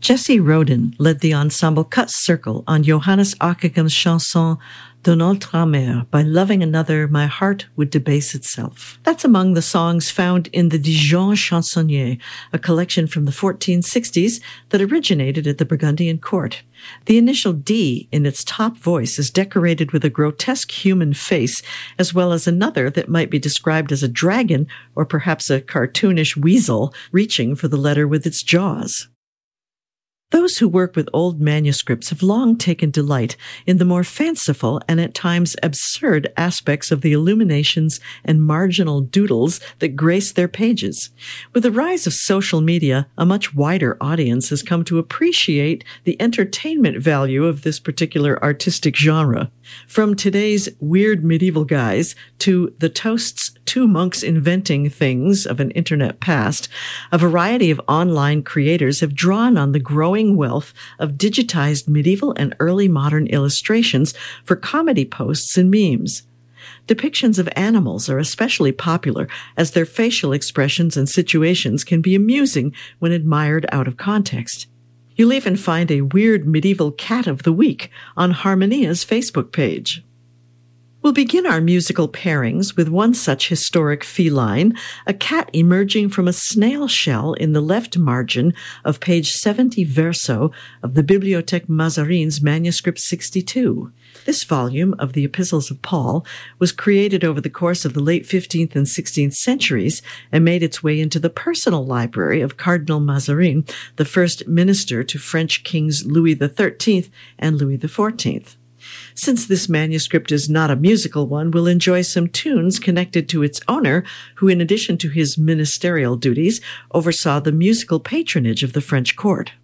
Jesse Rodin led the ensemble Cut Circle on Johannes Ockegham's chanson D'un autre amer, by loving another, my heart would debase itself. That's among the songs found in the Dijon Chansonnier, a collection from the 1460s that originated at the Burgundian court. The initial D in its top voice is decorated with a grotesque human face, as well as another that might be described as a dragon or perhaps a cartoonish weasel reaching for the letter with its jaws. Those who work with old manuscripts have long taken delight in the more fanciful and at times absurd aspects of the illuminations and marginal doodles that grace their pages. With the rise of social media, a much wider audience has come to appreciate the entertainment value of this particular artistic genre. From today's weird medieval guys to the toasts two monks inventing things of an internet past, a variety of online creators have drawn on the growing wealth of digitized medieval and early modern illustrations for comedy posts and memes. Depictions of animals are especially popular as their facial expressions and situations can be amusing when admired out of context. You'll even find a weird medieval cat of the week on Harmonia's Facebook page. We'll begin our musical pairings with one such historic feline, a cat emerging from a snail shell in the left margin of page 70 verso of the Bibliothèque Mazarine's manuscript 62. This volume of the Epistles of Paul was created over the course of the late 15th and 16th centuries and made its way into the personal library of Cardinal Mazarin, the first minister to French kings Louis XIII and Louis XIV. Since this manuscript is not a musical one, we'll enjoy some tunes connected to its owner, who, in addition to his ministerial duties, oversaw the musical patronage of the French court.